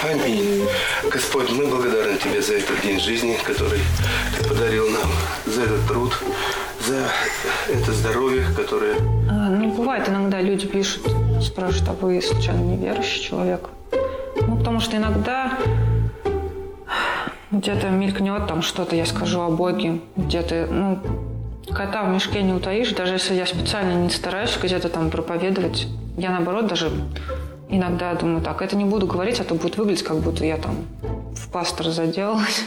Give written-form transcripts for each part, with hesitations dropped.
Аминь. Господь, мы благодарны Тебе за этот день жизни, который Ты подарил нам, за этот труд, за это здоровье, которое... Бывает, иногда люди пишут, спрашивают, а вы случайно неверующий человек? Потому что иногда где-то мелькнет там что-то, я скажу о Боге, где-то, кота в мешке не утаишь, даже если я специально не стараюсь где-то там проповедовать, я наоборот даже иногда думаю, так, это не буду говорить, а то будет выглядеть, как будто я там в пастор заделалась.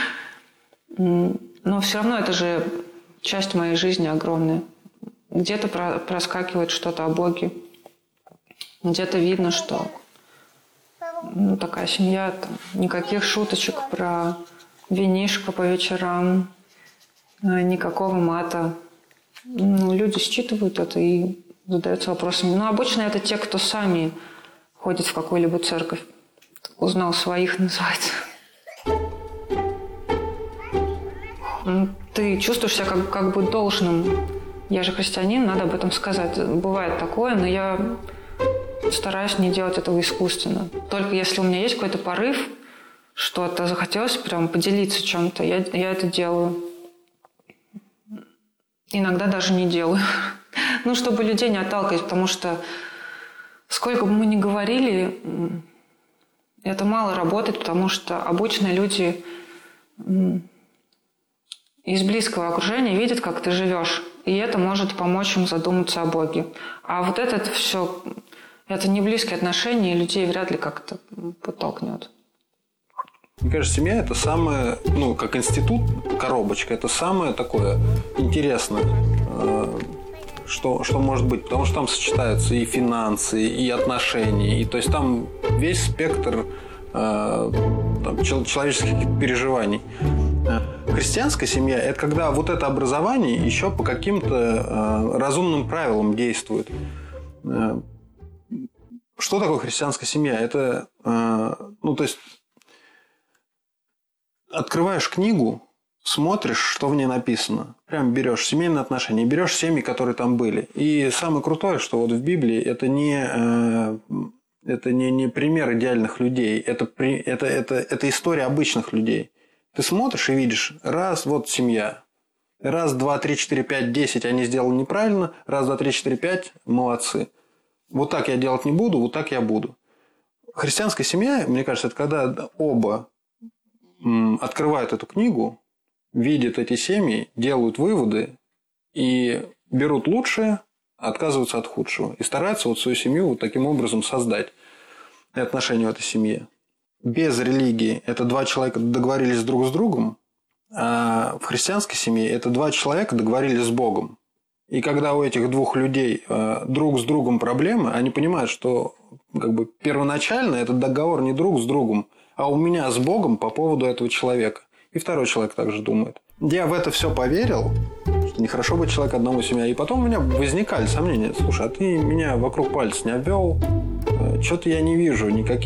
Но все равно это же часть моей жизни огромная. Где-то проскакивает что-то о Боге, где-то видно, что такая семья, там, никаких шуточек про винишко по вечерам, никакого мата. Люди считывают это и задаются вопросами. Но обычно это те, кто сами ходят в какую-либо церковь. Узнал своих, называется. Ты чувствуешь себя как бы должным. Я же христианин, надо об этом сказать. Бывает такое, но я стараюсь не делать этого искусственно. Только если у меня есть какой-то порыв, что-то захотелось прям поделиться чем-то, я это делаю. Иногда даже не делаю. Чтобы людей не отталкивать, потому что сколько бы мы ни говорили, это мало работает, потому что обычно люди из близкого окружения видят, как ты живешь, и это может помочь им задуматься о Боге. А вот это все, это не близкие отношения, и людей вряд ли как-то подтолкнет. Мне кажется, семья – это самое, как институт, коробочка, это самое такое интересное, что может быть. Потому что там сочетаются и финансы, и отношения, и то есть там весь спектр человеческих переживаний. Христианская семья – это когда вот это образование еще по каким-то разумным правилам действует. Что такое христианская семья? Это, то есть, открываешь книгу, смотришь, что в ней написано. Прям берешь семейные отношения, берешь семьи, которые там были. И самое крутое, что вот в Библии это не пример идеальных людей, это история обычных людей. Ты смотришь и видишь, раз, вот семья. Раз, два, три, четыре, пять, 10 они сделали неправильно. Раз, два, три, четыре, 5 молодцы. Вот так я делать не буду, вот так я буду. Христианская семья, мне кажется, это когда оба открывают эту книгу, видят эти семьи, делают выводы и берут лучшее, отказываются от худшего. И стараются вот свою семью вот таким образом создать и отношения в этой семье. Без религии это два человека договорились друг с другом, а в христианской семье это два человека договорились с Богом. И когда у этих двух людей друг с другом проблемы, они понимают, что первоначально этот договор не друг с другом, а у меня с Богом по поводу этого человека. И второй человек также думает. Я в это все поверил, что нехорошо быть человек одного семья. И потом у меня возникали сомнения. Слушай, а ты меня вокруг пальца не обвел? Что-то я не вижу никаких